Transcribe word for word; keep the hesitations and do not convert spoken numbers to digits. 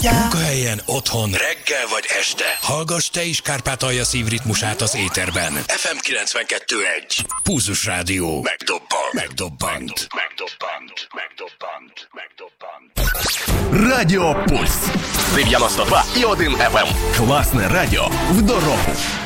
Munkahelyen, otthon, reggel vagy este. Hallgass te is Kárpátalja szívritmusát az éterben. ef em kilencvenkettő egy. Pulzus Rádió. Megdobbant. Megdobbant. Megdobbant. Megdobbant. Megdobbant. Радіо Пульс. дев'яносто два і один еф ем. Класне радіо в дорогу.